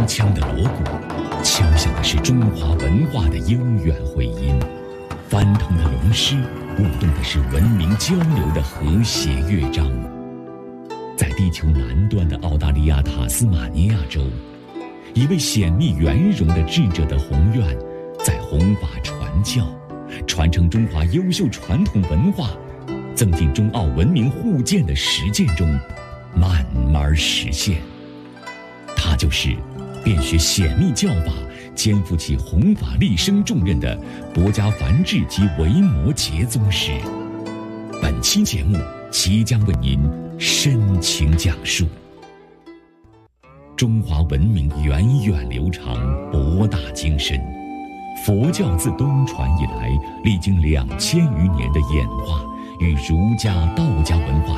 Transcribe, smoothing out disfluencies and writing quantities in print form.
锵的锣鼓，敲响的是中华文化的悠远回音；翻腾的龙狮，舞动的是文明交流的和谐乐章。在地球南端的澳大利亚塔斯马尼亚州，一位显密圆融的智者的宏愿，在弘法传教，传承中华优秀传统文化，增进中澳文明互鉴的实践中慢慢实现。他就是遍学显密教法，肩负起弘法立生重任的博家梵志及维摩诘宗师。本期节目即将为您深情讲述。中华文明源远流长，博大精深。佛教自东传以来，历经2000余年的演化，与儒家、道家文化